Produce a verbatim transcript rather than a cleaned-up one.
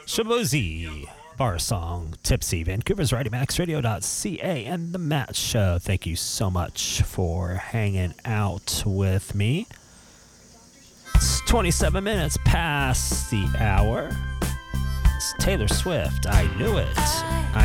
Shabozi, Bar Song, Tipsy, Vancouver's Radio Max Radio dot C A, and The Matt Show. Thank you so much for hanging out with me. It's twenty-seven minutes past the hour. It's Taylor Swift. I knew it.